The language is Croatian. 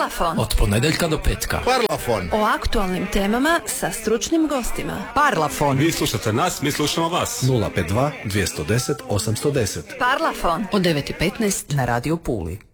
Parlafon. Od ponedjeljka do petka. Parlafon. O aktualnim temama sa stručnim gostima. Parlafon. Vi slušate nas, mi slušamo vas. 052 210 810. Parlafon. Od 9:15 na Radio Puli.